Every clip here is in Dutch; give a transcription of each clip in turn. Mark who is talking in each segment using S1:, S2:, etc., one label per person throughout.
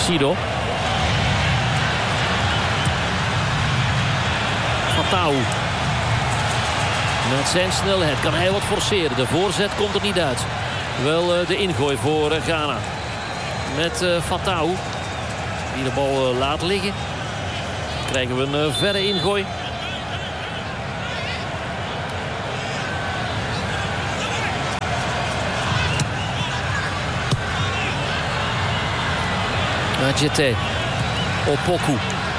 S1: Sido. Fatau. Met zijn snelheid kan hij wat forceren. De voorzet komt er niet uit. Wel de ingooi voor Ghana. Met Fatau. Die de bal laat liggen. Krijgen we een verre ingooi. Adjete. Opoku.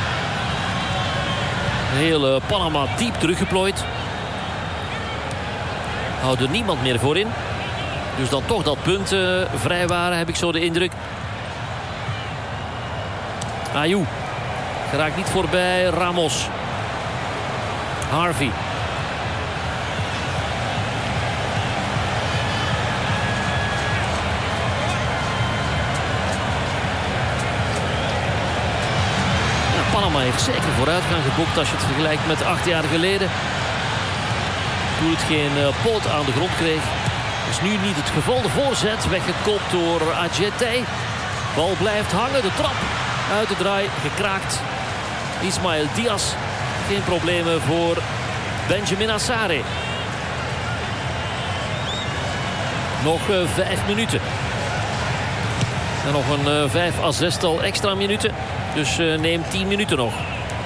S1: Heel Panama diep teruggeplooid. Houdt er niemand meer voor in. Dus dan toch dat punt vrij waren, heb ik zo de indruk. Ayew. Geraakt niet voorbij Ramos. Harvey. Panama heeft zeker vooruitgang geboekt als je het vergelijkt met 8 jaar geleden. Toen het geen poot aan de grond kreeg. Is nu niet het geval. De voorzet weggekopt door Adjete. Bal blijft hangen. De trap uit de draai gekraakt. Ismael Diaz. Geen problemen voor Benjamin Asare. Nog 5 minuten. En nog een 5 à 6-tal extra minuten. Dus neem 10 minuten nog.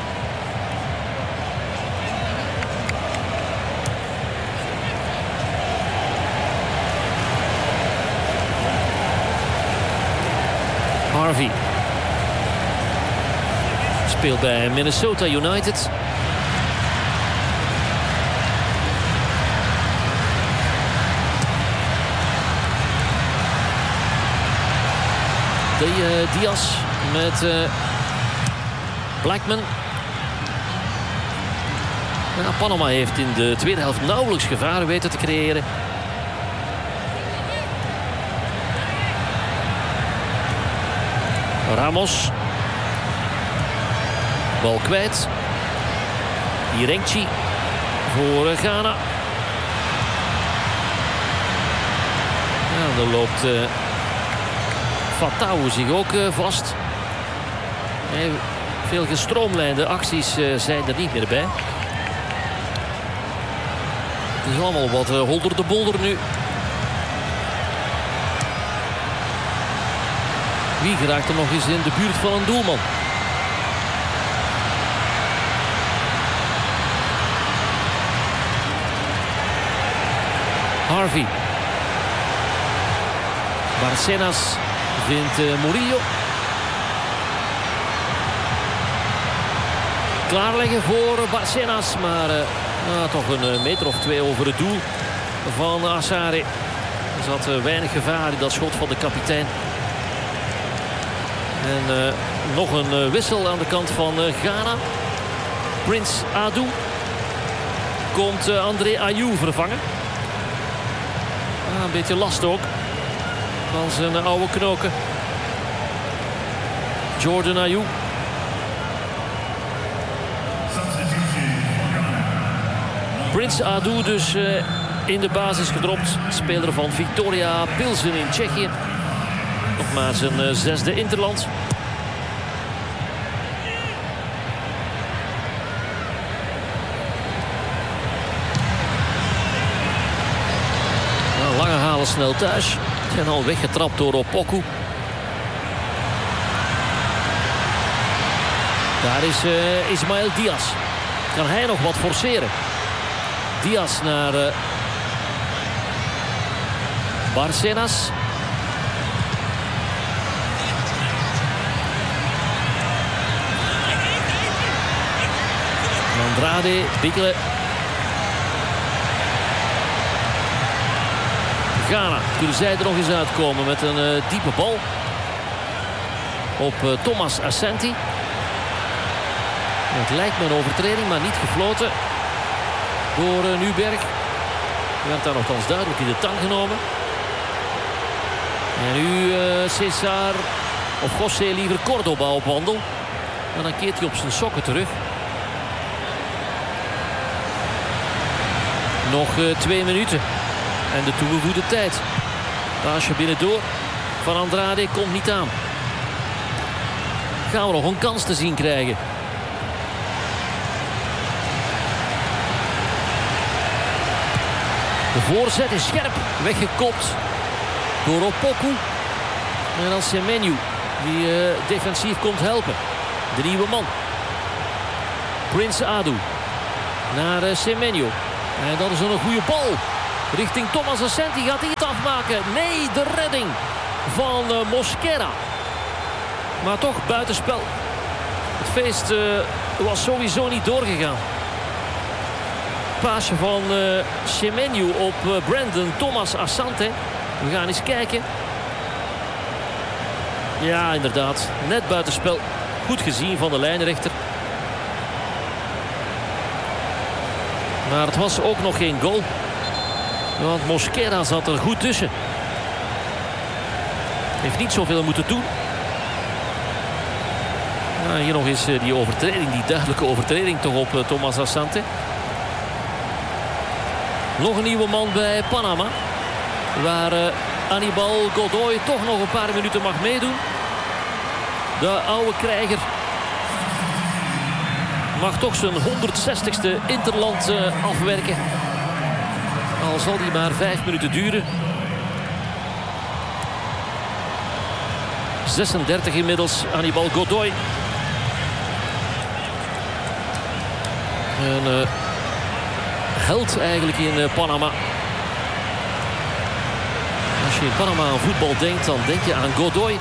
S1: Harvey. Speelt bij Minnesota United. Diaz met Blackman. Ja, Panama heeft in de tweede helft nauwelijks gevaren weten te creëren. Ramos. Bal kwijt. Irengchi voor Ghana. Ja, dan loopt Fatau zich ook vast. Nee, veel gestroomlijnde acties zijn er niet meer bij. Het is allemaal wat holder de bolder nu. Wie geraakt er nog eens in de buurt van een doelman? Harvey. Barcenas vindt Murillo. Klaarleggen voor Barcenas, maar toch een meter of 2 over het doel van Asare. Er zat weinig gevaar in dat schot van de kapitein. En nog een wissel aan de kant van Ghana. Prince Adu komt André Ayew vervangen. Een beetje last ook van zijn oude knoken. Jordan Ayew. Prince Adu dus in de basis gedropt. Speler van Victoria Pilsen in Tsjechië. Nog maar zijn 6e interland. Nou, lange halen snel thuis. En al weggetrapt door Opoku. Daar is Ismael Diaz. Kan hij nog wat forceren? Diaz naar Barcenas. Andrade, Bikele. Ghana, kunnen zij er nog eens uitkomen met een diepe bal. Op Thomas Asante. Het lijkt me een overtreding, maar niet gefloten door Nuberg. Werd daar nogthans duidelijk in de tang genomen. En nu César, of José liever Cordoba op wandel. En dan keert hij op zijn sokken terug. Nog 2 minuten. En de toegevoegde tijd. Paasje binnendoor van Andrade komt niet aan. gaan we nog een kans te zien krijgen. De voorzet is scherp, weggekopt door Opoku. En dan Semenyo, die defensief komt helpen. De nieuwe man. Prince Adu naar Semenyo. En dat is een goede bal. Richting Thomas Asante. Gaat hij het afmaken? Nee, de redding van Mosquera. Maar toch buitenspel. Het feest was sowieso niet doorgegaan. Paasje van Semenyo op Brandon Thomas Asante. We gaan eens kijken. Ja, inderdaad. Net buitenspel. Goed gezien van de lijnrechter. Maar het was ook nog geen goal. Want Mosquera zat er goed tussen. Heeft niet zoveel moeten doen. Nou, hier nog eens die overtreding. Die duidelijke overtreding toch op Thomas Asante. Nog een nieuwe man bij Panama. Waar Aníbal Godoy toch nog een paar minuten mag meedoen. De oude krijger mag toch zijn 160ste interland afwerken. Al zal die maar 5 minuten duren. 36 inmiddels, Aníbal Godoy. Een held eigenlijk in Panama. Als je in Panama aan voetbal denkt, dan denk je aan Godoy.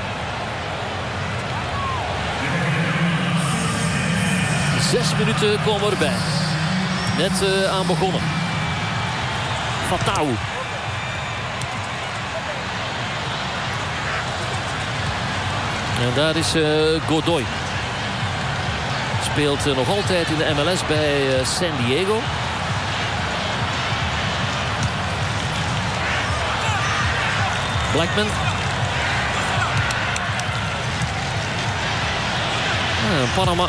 S1: Zes minuten komen erbij. Net aan begonnen. Fatau. En daar is Godoy. Speelt nog altijd in de MLS bij San Diego. Blackman. Panama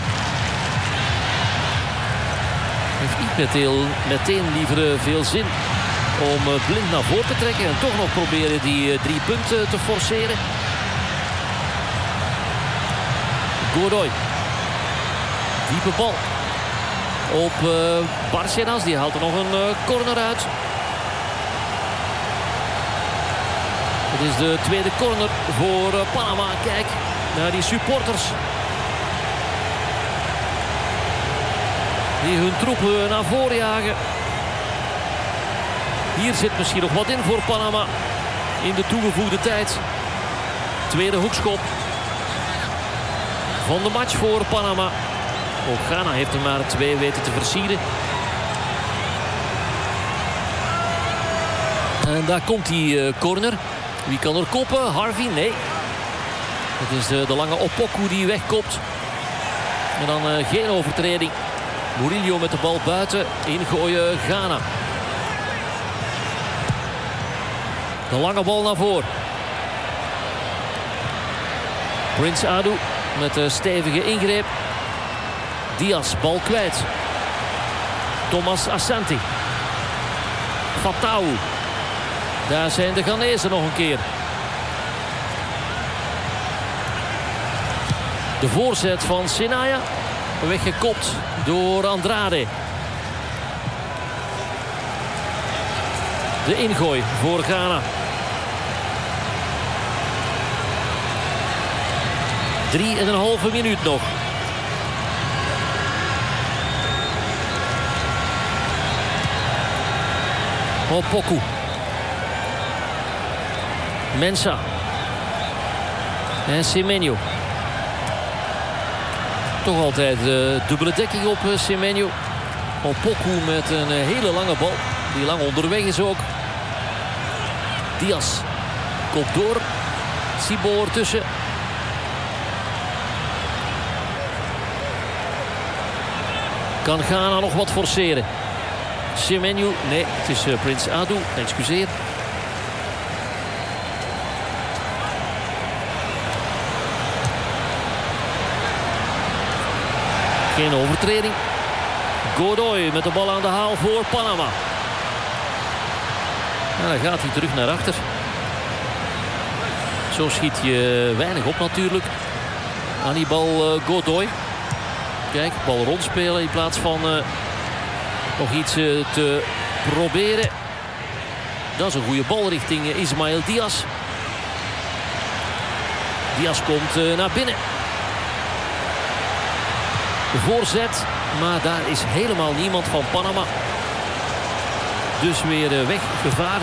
S1: heeft niet meteen liever veel zin om blind naar voren te trekken. En toch nog proberen die 3 punten te forceren. Godoy. Diepe bal. Op Bárcenas. Die haalt er nog een corner uit. Het is de tweede corner voor Panama. Kijk naar die supporters. Die hun troepen naar voren jagen. Hier zit misschien nog wat in voor Panama. In de toegevoegde tijd. Tweede hoekschop. Van de match voor Panama. Ook Ghana heeft er maar 2 weten te versieren. En daar komt die corner. Wie kan er koppen? Harvey? Nee. Het is de lange Opoku die wegkopt. En dan geen overtreding. Murillo met de bal buiten. Ingooien Ghana. De lange bal naar voren. Prince Adu met de stevige ingreep. Diaz, bal kwijt. Thomas Asante. Fatau. Daar zijn de Ghanezen nog een keer. De voorzet van Senaya. Weggekopt door Andrade. De ingooi voor Ghana. 3,5 minuut nog. Opoku. Mensah. En Semenyo. Toch altijd dubbele dekking op Semenyo. Opoku met een hele lange bal. Die lang onderweg is ook. Diaz. Kop door. Sibo ertussen. Kan Ghana nog wat forceren. Semenyo. Nee, het is Prince Adu. Excuseer. Geen overtreding. Godoy met de bal aan de haal voor Panama. Nou, dan gaat hij terug naar achter. Zo schiet je weinig op natuurlijk. Hannibal Godoy. Kijk, bal rondspelen in plaats van nog iets te proberen. Dat is een goede bal richting Ismael Diaz. Diaz komt naar binnen. De voorzet, maar daar is helemaal niemand van Panama. Dus weer weggevaar.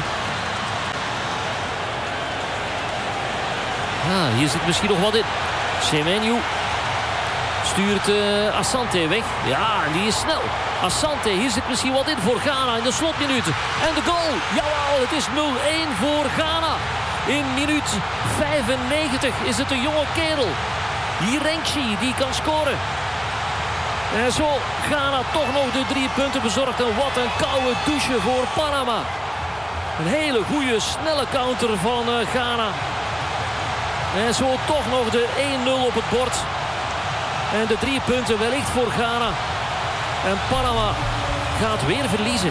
S1: Hier zit misschien nog wat in. Semenyo stuurt Asante weg. Ja, en die is snel. Asante, hier zit misschien wat in voor Ghana in de slotminuten. En de goal. Jawel, het is 0-1 voor Ghana. In minuut 95 is het een jonge kerel. Hirenchi die kan scoren. En zo Ghana toch nog de 3 punten bezorgt. En wat een koude douche voor Panama. Een hele goede snelle counter van Ghana. En zo toch nog de 1-0 op het bord. En de 3 punten wellicht voor Ghana. En Panama gaat weer verliezen.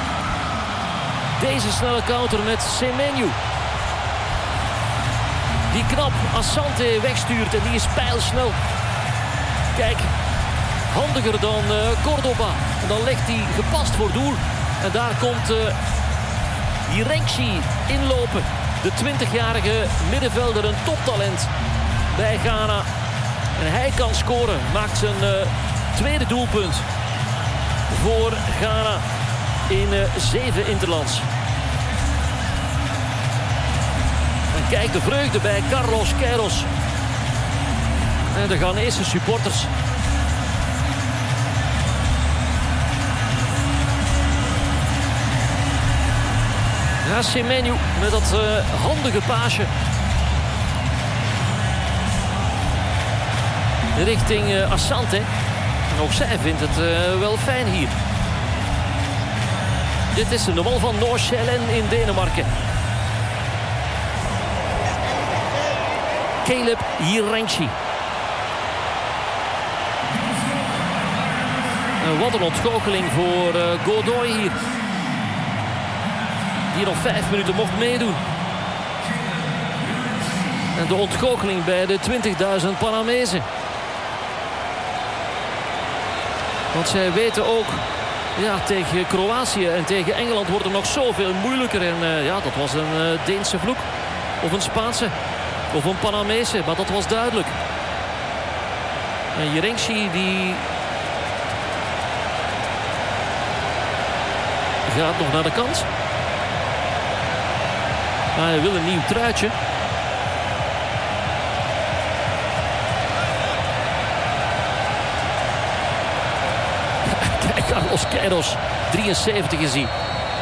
S1: Deze snelle counter met Semenyo. Die knap Asante wegstuurt en die is pijlsnel. Kijk, handiger dan Cordoba. En dan legt hij gepast voor doel. En daar komt Hirenchi inlopen. De 20-jarige middenvelder, een toptalent bij Ghana. En hij kan scoren. Maakt zijn tweede doelpunt voor Ghana in 7 interlands. En kijk de vreugde bij Carlos Queiroz. En de Ghanese supporters. Ja, Semenyo met dat handige paasje. Richting Asante. En ook zij vindt het wel fijn hier. Dit is de bal van Nordsjælland in Denemarken. Caleb Hirenchi. Wat een ontgoocheling voor Godoy hier. Die nog 5 minuten mocht meedoen. En de ontgoocheling bij de 20.000 Panamezen. Want zij weten ook, ja, tegen Kroatië en tegen Engeland wordt het nog zoveel moeilijker. En ja, dat was een Deense vloek. Of een Spaanse. Of een Panamese. Maar dat was duidelijk. En Hirenchi die gaat nog naar de kant. Maar hij wil een nieuw truitje. Kijk, Carlos Queiroz. 73 is hij.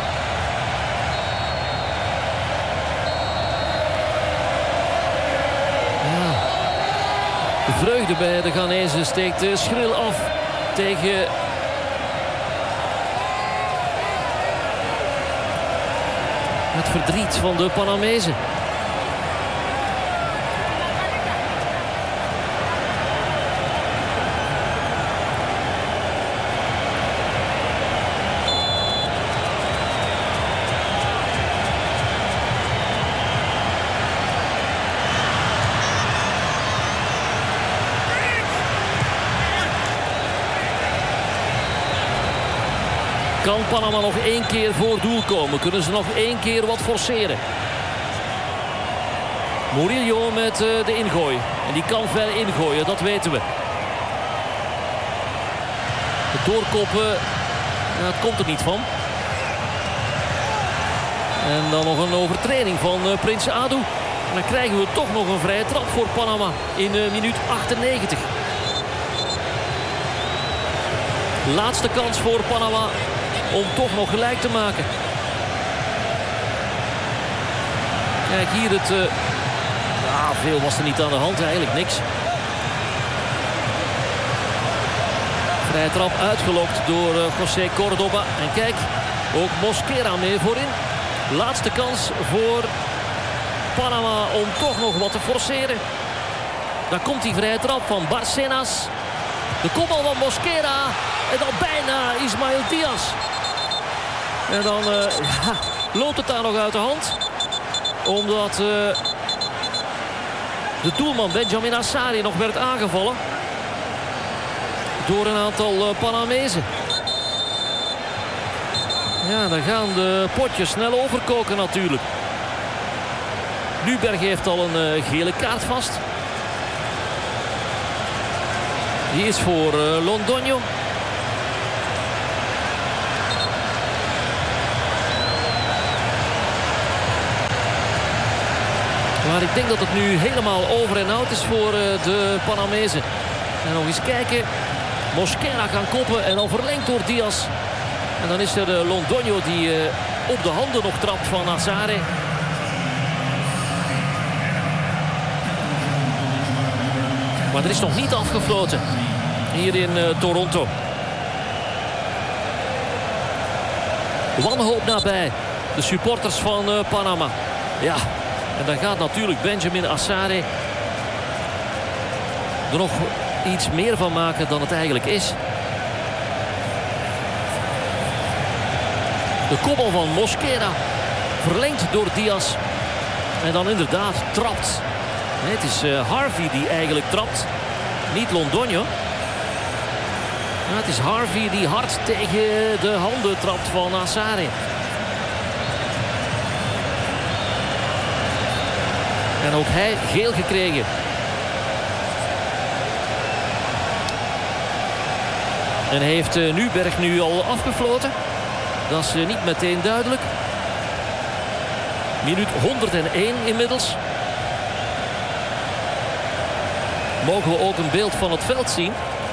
S1: Ja. De vreugde bij de Ghanezen steekt schril af tegen het verdriet van de Panamezen. Kan Panama nog 1 keer voor doel komen? Kunnen ze nog 1 keer wat forceren? Murillo met de ingooi. En die kan ver ingooien, dat weten we. Het doorkoppen, ja, het komt er niet van. En dan nog een overtreding van Prins Adu. En dan krijgen we toch nog een vrije trap voor Panama in minuut 98. Laatste kans voor Panama om toch nog gelijk te maken. Kijk hier het... ja, veel was er niet aan de hand, eigenlijk niks. Vrije trap uitgelokt door José Cordoba. En kijk, ook Mosquera mee voorin. Laatste kans voor Panama om toch nog wat te forceren. Daar komt die vrije trap van Barcenas. De kopbal van Mosquera. En dan bijna Ismael Diaz. En dan ja, loopt het daar nog uit de hand. Omdat de doelman Benjamin Assare nog werd aangevallen door een aantal Panamezen. Ja, dan gaan de potjes snel overkoken natuurlijk. Nuberg heeft al een gele kaart vast. Die is voor Londoño. Maar ik denk dat het nu helemaal over en out is voor de Panamezen. En nog eens kijken. Mosquera gaan koppen en dan verlengd door Diaz. En dan is er Londoño die op de handen nog trapt van Assare. Maar er is nog niet afgefloten hier in Toronto. Wanhoop nabij de supporters van Panama. Ja, en daar gaat natuurlijk Benjamin Assare er nog iets meer van maken dan het eigenlijk is. De koppel van Mosquera verlengd door Diaz. En dan inderdaad trapt. Nee, het is Harvey die eigenlijk trapt. Niet Londoño. Ja, het is Harvey die hard tegen de handen trapt van Assare. En ook hij geel gekregen. En heeft Nuberg nu al afgefloten? Dat is niet meteen duidelijk. Minuut 101 inmiddels. Mogen we ook een beeld van het veld zien?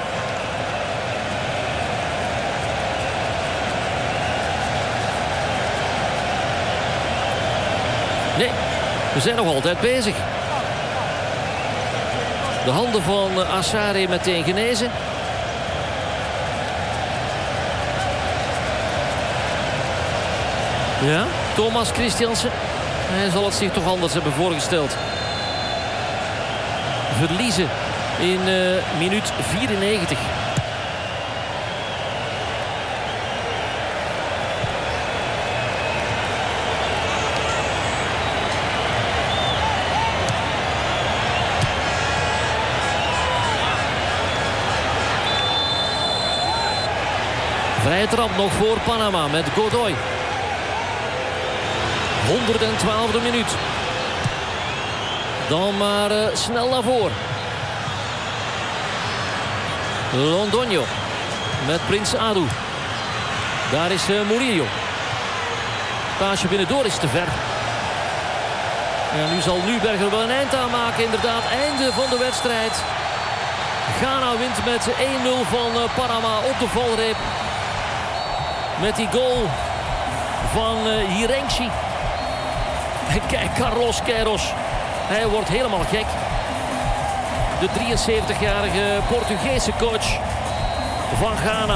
S1: Nee, we zijn nog altijd bezig. De handen van Assare meteen genezen. Ja, Thomas Christiansen. Hij zal het zich toch anders hebben voorgesteld. Verliezen in minuut 94. Vrije trap nog voor Panama met Godoy. 112e minuut. Dan maar snel naar voren. Londoño met Prince Adu. Daar is Murillo. Paasje binnendoor is te ver. En nu zal Nuberger wel een eind aan maken. Inderdaad, einde van de wedstrijd. Ghana wint met 1-0 van Panama op de valreep. Met die goal van Hirenchi. En kijk, Carlos Queiroz. Hij wordt helemaal gek. De 73-jarige Portugese coach van Ghana.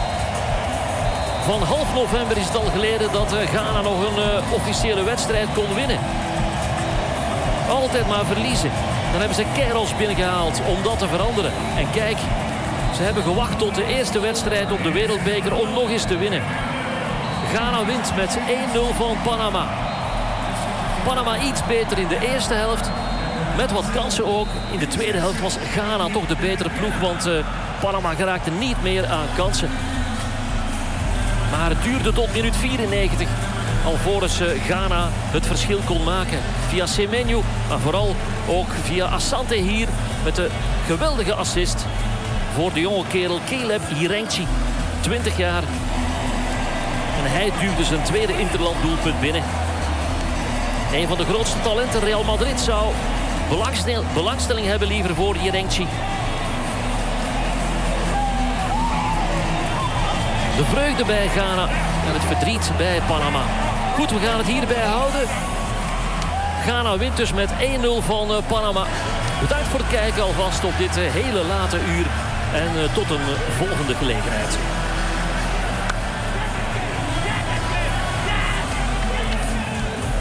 S1: Van half november is het al geleden dat Ghana nog een officiële wedstrijd kon winnen. Altijd maar verliezen. Dan hebben ze Queiroz binnengehaald om dat te veranderen. En kijk, ze hebben gewacht tot de eerste wedstrijd op de Wereldbeker om nog eens te winnen. Ghana wint met 1-0 van Panama. Panama iets beter in de eerste helft. Met wat kansen ook. In de tweede helft was Ghana toch de betere ploeg. Want Panama geraakte niet meer aan kansen. Maar het duurde tot minuut 94. Alvorens Ghana het verschil kon maken. Via Semenyo, maar vooral ook via Asante hier. Met de geweldige assist voor de jonge kerel Caleb Hirenchi. 20 jaar. En hij duwde zijn tweede interlanddoelpunt binnen. Een van de grootste talenten, Real Madrid, zou belangstelling hebben liever voor Hirenchi. De vreugde bij Ghana en het verdriet bij Panama. Goed, we gaan het hierbij houden. Ghana wint dus met 1-0 van Panama. Bedankt voor het kijken alvast op dit hele late uur. En tot een volgende gelegenheid.